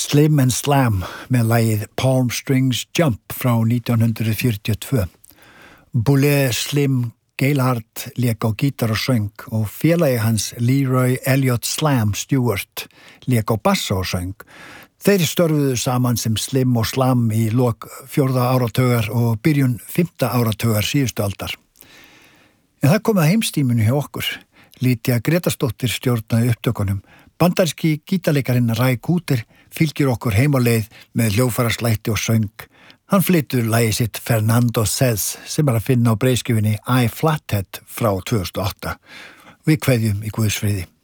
Slim and Slam með lagið Palm Strings Jump frá 1942. Bulle Slim Gaillard lék á gítar og söng og félagi hans Leroy Elliott Slam Stewart lék á bassa og söng. Þeir störfuðu saman sem Slim og Slam í lok 4. áratugar og byrjun 5. áratugar síðustu aldar. En það kom að heimstíminu hjá okkur. Lítja Gretarsdóttir stjórnaði upptökunum. Bandaríski gítarleikarinn Ray Cooder fylgir okkur heim á leið með hljóðfaraslætti og söng. Hann flytur lagið sitt Fernando Says sem að finna á breiðskjöfinni I Flathead frá 2008. Við kveðjum í Guðs friði.